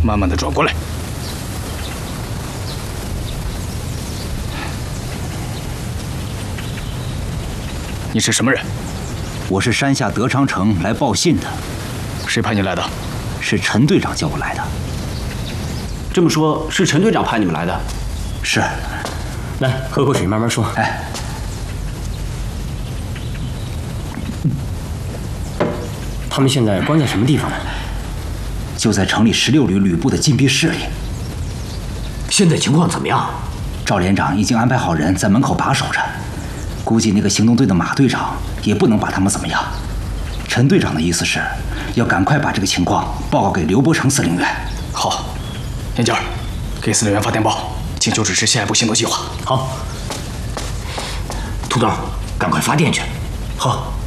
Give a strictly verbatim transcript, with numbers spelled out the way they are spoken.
慢慢的转过来。你是什么人？ 我是山下德昌城来报信的。 谁派你来的？ 是陈队长叫我来的。 这么说，是陈队长派你们来的？ 是。 来，喝口水，慢慢说。 哎。 他们现在关在什么地方呢？ 就在城里十六旅旅部的禁闭室里。 现在情况怎么样？ 赵连长已经安排好人在门口把守着，估计那个行动队的马队长也不能把他们怎么样。陈队长的意思是，要赶快把这个情况报告给刘伯承司令员。 好，燕姐儿，给司令员发电报，请求指示下一步行动计划。 好，土豆，赶快发电去。好。